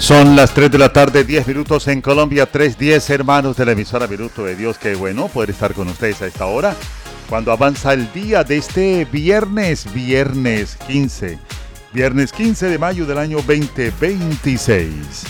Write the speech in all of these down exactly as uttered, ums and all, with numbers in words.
Son las tres de la tarde, diez minutos en Colombia, tres diez, hermanos de la emisora Minuto de Dios. Qué bueno poder estar con ustedes a esta hora, cuando avanza el día de este viernes, viernes quince, viernes quince de mayo del año veinte veintiséis.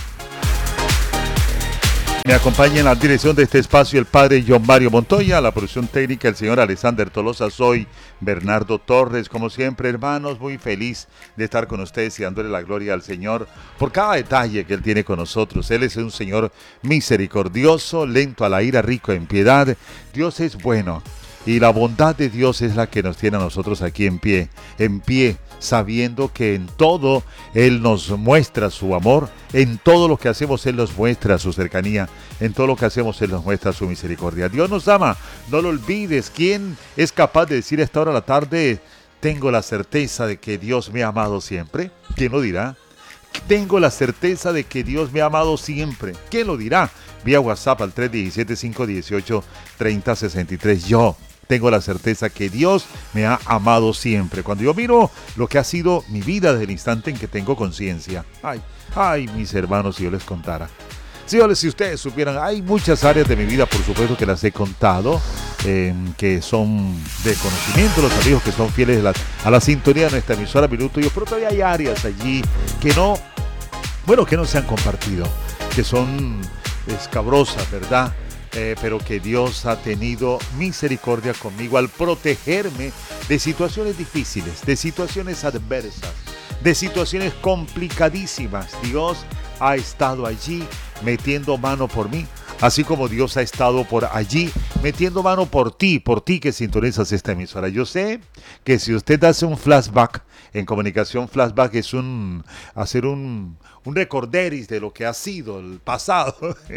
Me acompaña en la dirección de este espacio el padre John Mario Montoya, la producción técnica el señor Alexander Tolosa, soy Bernardo Torres. Como siempre, hermanos, muy feliz de estar con ustedes y dándole la gloria al Señor por cada detalle que Él tiene con nosotros. Él es un Señor misericordioso, lento a la ira, rico en piedad. Dios es bueno y la bondad de Dios es la que nos tiene a nosotros aquí en pie, en pie, sabiendo que en todo Él nos muestra su amor, en todo lo que hacemos Él nos muestra su cercanía, en todo lo que hacemos Él nos muestra su misericordia. Dios nos ama, no lo olvides. ¿Quién es capaz de decir a esta hora de la tarde, tengo la certeza de que Dios me ha amado siempre? ¿Quién lo dirá? Tengo la certeza de que Dios me ha amado siempre. ¿Quién lo dirá? Vía WhatsApp al tres uno siete, cinco uno ocho, tres cero seis tres. Yo tengo la certeza que Dios me ha amado siempre. Cuando yo miro lo que ha sido mi vida desde el instante en que tengo conciencia. Ay, ay, mis hermanos, si yo les contara. Si, yo les, si ustedes supieran, hay muchas áreas de mi vida, por supuesto que las he contado, eh, que son de conocimiento, los amigos que son fieles a la, a la sintonía de nuestra emisora Minuto de Dios, pero todavía hay áreas allí que no, bueno, que no se han compartido, que son escabrosas, ¿verdad? Eh, pero que Dios ha tenido misericordia conmigo al protegerme de situaciones difíciles, de situaciones adversas, de situaciones complicadísimas. Dios ha estado allí metiendo mano por mí, así como Dios ha estado por allí metiendo mano por ti, por ti que sintonizas esta emisora. Yo sé que si usted hace un flashback, en comunicación flashback es un hacer un, un recorderis de lo que ha sido el pasado.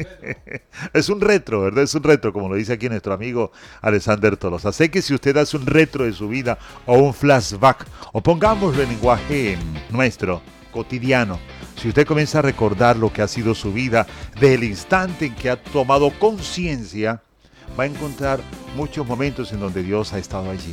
Es un retro, ¿verdad? Es un retro, como lo dice aquí nuestro amigo Alexander Tolosa. Sé que si usted hace un retro de su vida o un flashback, o pongámoslo en lenguaje nuestro, cotidiano, si usted comienza a recordar lo que ha sido su vida, desde el instante en que ha tomado conciencia, va a encontrar muchos momentos en donde Dios ha estado allí,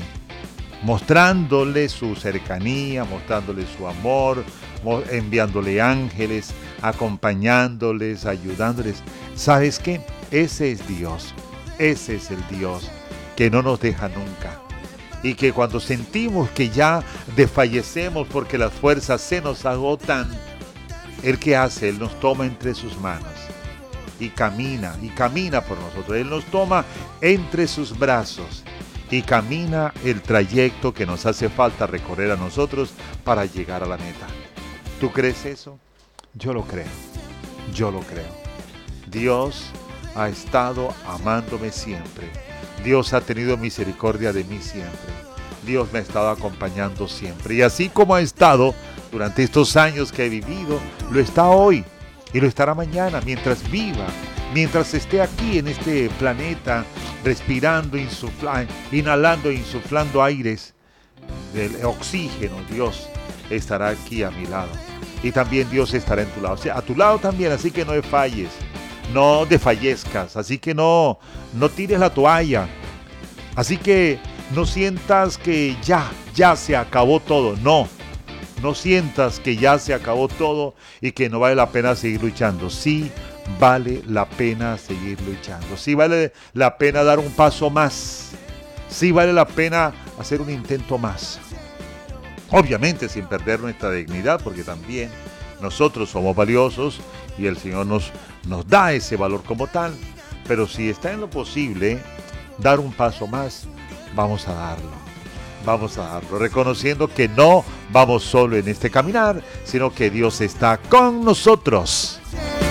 mostrándole su cercanía, mostrándole su amor, enviándole ángeles, acompañándoles, ayudándoles. ¿Sabes qué? Ese es Dios, ese es el Dios que no nos deja nunca. Y que cuando sentimos que ya desfallecemos porque las fuerzas se nos agotan, ¿Él qué hace? Él nos toma entre sus manos y camina, y camina por nosotros. Él nos toma entre sus brazos y camina el trayecto que nos hace falta recorrer a nosotros para llegar a la meta. ¿Tú crees eso? Yo lo creo, yo lo creo. Dios ha estado amándome siempre. Dios ha tenido misericordia de mí siempre. Dios me ha estado acompañando siempre. Y así como ha estado durante estos años que he vivido, lo está hoy y lo estará mañana, mientras viva, mientras esté aquí en este planeta, respirando, insufla, inhalando e insuflando aires del oxígeno. Dios estará aquí a mi lado y también Dios estará en tu lado, o sea, a tu lado también, así que no desfalles, no desfallezcas, así que no, no tires la toalla, así que no sientas que ya, ya se acabó todo, no. No sientas que ya se acabó todo y que no vale la pena seguir luchando. Sí vale la pena seguir luchando. Sí vale la pena dar un paso más. Sí vale la pena hacer un intento más. Obviamente sin perder nuestra dignidad, porque también nosotros somos valiosos y el Señor nos, nos da ese valor como tal. Pero si está en lo posible dar un paso más, vamos a darlo. Vamos a darlo, reconociendo que no vamos solo en este caminar, sino que Dios está con nosotros.